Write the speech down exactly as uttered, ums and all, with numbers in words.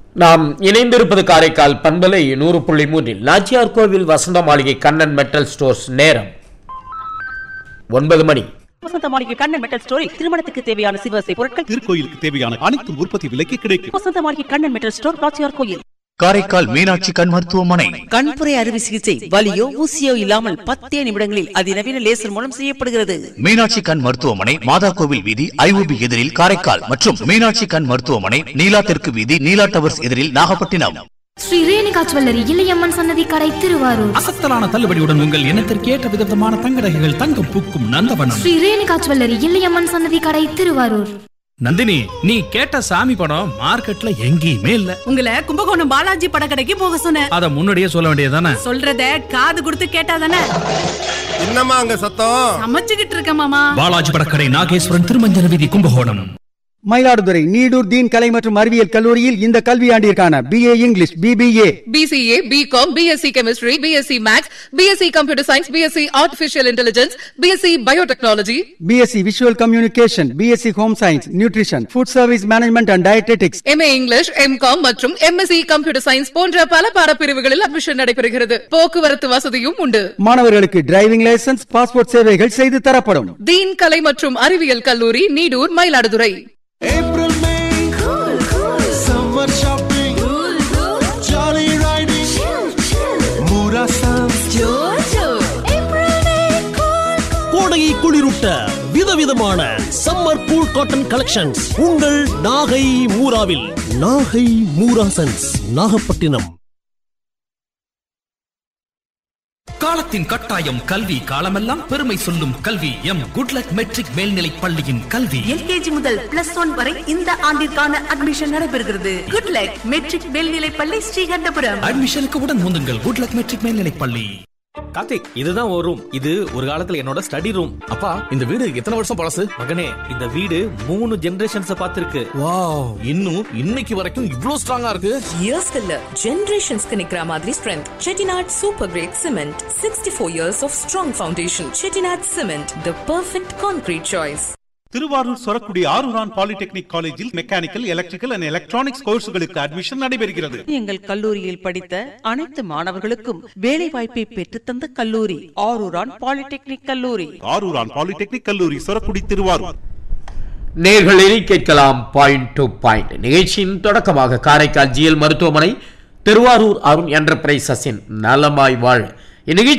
நாம் இணைந்திருப்பது காரைக்கால் பண்பலை நூறு புள்ளி மூன்றில் நாச்சியார் கோவில் வசந்த மாளிகை கண்ணன் மெட்டல் ஸ்டோர்ஸ். நேரம் ஒன்பது மணி. வசந்த மாளிகை கண்ணன் மெட்டல் ஸ்டோரில் திருமணத்துக்கு தேவையான சிவசை பொருட்கள், திருக்கோயிலுக்கு தேவையான அனைத்து உற்பத்தி விலைக்கு கிடைக்கும். வசந்த மாளிகை கண்ணன் மெட்டல் ஸ்டோர், நாச்சியார் கோயில். காரைக்கால் மீனாட்சி கண் மருத்துவமனை. கண்புரை அறுவை சிகிச்சை வலியோ ஊசியோ இல்லாமல் பத்தே நிமிடங்களில் அதிநவீன லேசர் மூலம் செய்யப்படுகிறது. மீனாட்சி கண் மருத்துவமனை மாதா கோவில் வீதி ஐஓபி எதிரில் காரைக்கால் மற்றும் மீனாட்சி கண் மருத்துவமனை நீலா தெற்கு வீதி நீலா டவர்ஸ் எதிரில் நாகப்பட்டினம். ஸ்ரீ ரேணுகா ஜுவல்லரி இளையம்மன் சன்னதி கடை திருவாரூர். அசத்தலான தள்ளுபடியுடன் உங்கள் எண்ணத்திற்கு ஏற்ற விதமான தங்க நகைகள் தங்கம் பூக்கும் நந்தவனம். ஸ்ரீ ரேணுகா ஜுவல்லரி இளையம்மன் சன்னதி கடை திருவாரூர். நந்தினி, நீ கேட்ட சாமி படம் மார்க்கெட்ல எங்கேயுமே இல்ல. உங்களை கும்பகோணம் பாலாஜி படக்கடைக்கு போக சொன்னேன். அத முன்னாடியே சொல்ல வேண்டியதானே? சொல்றத காது கொடுத்து கேட்டாதானே. என்னம்மா அங்க சத்தம்? சமைச்சுக்கிட்டு இருக்க மாமா. பாலாஜி படக்கடை, நாகேஸ்வரன், திருமஞ்சன வீதி, கும்பகோணம். மயிலாடுதுறை நீடூர் தீன் கலை மற்றும் அறிவியல் கல்லூரியில் இந்த கல்வியாண்டிற்கான BA English, BBA, PCA, BCom, BSc chemistry, BSc maths, BSc computer science, BSc artificial intelligence, BSc biotechnology, BSc visual communication, BSc home science, nutrition, food service management and dietetics, MA English, M Com மற்றும் MSc computer science போன்ற பல பாடப்பிரிவுகளில் admission நடைபெறுகிறது. போக்குவரத்து வசதியும் உண்டு. மாணவர்களுக்கு driving licence, passport சேவைகள் செய்து தரப்படும். தீன் கலை மற்றும் அறிவியல் கல்லூரி, Needur, Mayiladuthurai. April May cool cool summer shopping cool cool jolly riding chill chill Mura Sands Jojo April May cool cool கோடையை குளிரூட்ட விதவிதமான சம்மர் கூல் காட்டன் கலெக்ஷன்ஸ் உங்கள் நாகை மூராவில். நாகை மூரா சன்ஸ், நாகப்பட்டினம். காலத்தின் கட்டாயம் கல்வி, காலமெல்லாம் பெருமை சொல்லும் கல்வி. எம் குட்லக் மெட்ரிக் மேல்நிலை பள்ளியின் கல்வி எல்கேஜி முதல் பிளஸ் ஒன் வரை இந்த ஆண்டிற்கான அட்மிஷன் நடைபெறுகிறது. குட் லக் மெட்ரிக் மேல்நிலை பள்ளி, ஸ்ரீகண்டபுரம். அட்மிஷனுக்கு உடன் முந்துங்கள். குட்லக் மெட்ரிக் மேல்நிலை பள்ளி. கார்த்திக், இதுதான் ஒரு ரூம். இது ஒரு காலத்துல என்னோட ஸ்டடி ரூம். அப்பா, இந்த வீடு எத்தனை வருஷம் பழசு? மகனே, இந்த வீடு மூணு ஜெனரேஷன்ஸ் பார்த்திருக்கு. வாவ், இன்னும் இன்னைக்கு வரைக்கும் இவ்ளோ ஸ்ட்ராங்கா இருக்கு. இயர்ஸ் இல்ல, ஜெனரேஷன்ஸ்க்கு நிக்கிற மாதிரி strength. Chettinad super great cement, sixty four years of strong foundation. Chettinad cement, the perfect concrete choice. Thiruvarur Sorakudi Aruran polytechnic காலேஜில் mechanical, electrical and electronics கோர்ஸ்களுக்கு admission நடைபெறுகிறது. எங்கள் கல்லூரியில் படித்த அனைத்து மாணவர்களுக்கும் வேலை வாய்ப்பை பெற்றுத்தந்த கல்லூரி ஆரூரான் பாலிடெக்னிக் கல்லூரி. ஆரூரான் பாலிடெக்னிக் கல்லூரி, சொரக்குடி, திருவாரூர். நேர்களில் கேட்கலாம் பாயிண்ட் டு பாயிண்ட். நிகழ்ச்சியின் தொடக்கமாக காரைக்கால் ஜிஎல் மருத்துவமனை, திருவாரூர் அருண் என்டர்பிரைசஸின் நலமாய் வாழ். இந்நிகழ்ச்சி